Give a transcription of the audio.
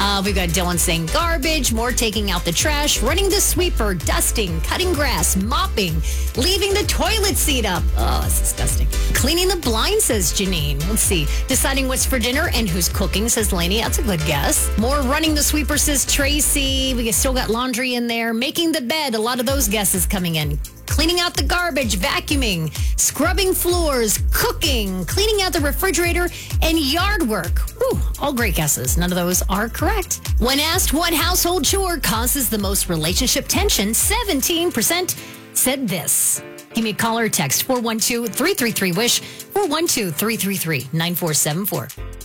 We've got Dylan saying garbage, more taking out the trash, running the sweeper, dusting, cutting grass, mopping, leaving the toilet seat up. Oh, that's disgusting. Cleaning the blinds, says Janine. Let's see. Deciding what's for dinner and who's cooking, says Lainey. That's a good guess. More running the sweeper, says Tracy. We still got laundry in there. Making the bed. A lot of those guesses coming in. Cleaning out the garbage, vacuuming, scrubbing floors, cooking, cleaning out the refrigerator, and yard work. Whew, all great guesses. None of those are correct. When asked what household chore causes the most relationship tension, 17% said this. Give me a call or text, 412-333-WISH, 412-333-9474.